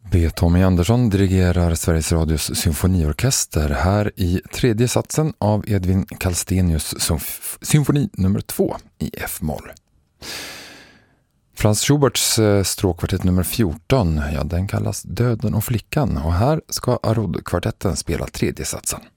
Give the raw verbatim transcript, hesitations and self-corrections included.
B. Tommy Andersson dirigerar Sveriges Radios symfoniorkester här i tredje satsen av Edvin Kalstenius symf- symfoni nummer två i F-moll. Franz Schuberts stråkkvartett nummer fjorton, ja, den kallas Döden och flickan, och här ska Arod-kvartetten spela tredje satsen.